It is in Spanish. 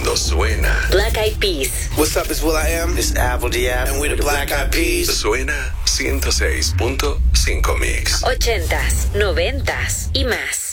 mundo suena. Black Eyed Peas. What's up, it's Will.i.am. This is Apple D.F. And we're the Black Eyed Peas. Suena 106.5 Mix. 80s, 90s y más.